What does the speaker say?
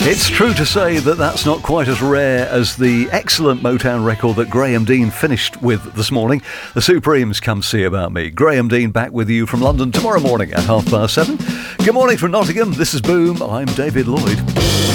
It's true to say that that's not quite as rare as the excellent Motown record that Graham Dean finished with this morning. The Supremes, Come See About Me. Graham Dean back with you from London tomorrow morning at 7:30. Good morning from Nottingham. This is Boom. I'm David Lloyd.